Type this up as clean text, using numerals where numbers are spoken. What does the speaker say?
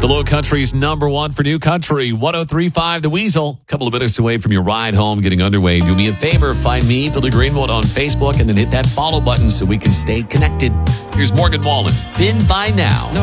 The Low Country's number one for new country, 103.5 The Weasel. A couple of minutes away from your ride home, getting underway. Do me a favor, find me, Billy Greenwood, on Facebook, and then hit that follow button so we can stay connected. Here's Morgan Wallen. Been by now.